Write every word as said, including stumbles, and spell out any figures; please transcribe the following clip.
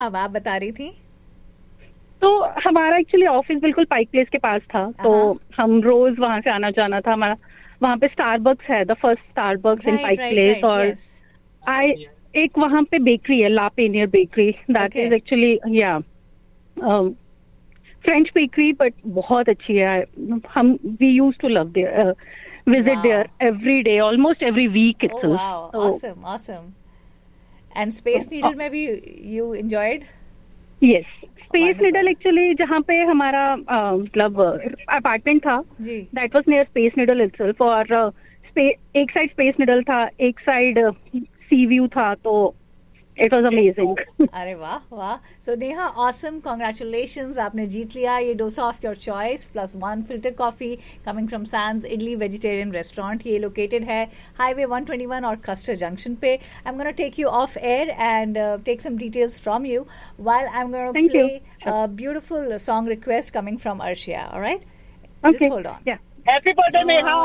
अब आप बता रही थी। तो हमारा एक्चुअली ऑफिस बिल्कुल पाइक प्लेस के पास था, तो हाँ। हम रोज वहां से आना जाना था हमारा। वहां पे स्टारबक्स है, the first Starbucks in right pike right place. Right, और यस। आई एक वहां पे बेकरी है, ला Payeer bakery, that okay. Is actually या फ्रेंच बेकरी, बट बहुत अच्छी है। हम we use to love there, visit wow. There every day, almost every week oh itself. Wow, तो awesome awesome. And space needle में भी you enjoyed? Yes, space needle wonderful. Actually जहाँ पे हमारा अ, मतलब अपार्टमेंट था, जी। That was near space needle itself. और अ, स्पे- एक साइड स्पेस निडल था, एक साइड सी व्यू था, तो इट वाज अमेजिंग। अरे वाह वाह। सो नेहा, ऑसम, कॉन्ग्रेचुलेशंस, आपने जीत लिया ये dosa of your choice plus one filter coffee coming from Sands idli vegetarian restaurant. ये लोकेटेड है हाईवे वन ट्वेंटी वन और कस्टर जंक्शन पे। I am gonna take you of air and take some details from you while I'm going to thank play you. a beautiful song request coming from Arshia. All right? Okay, Just hold on. या happy birthday Neha.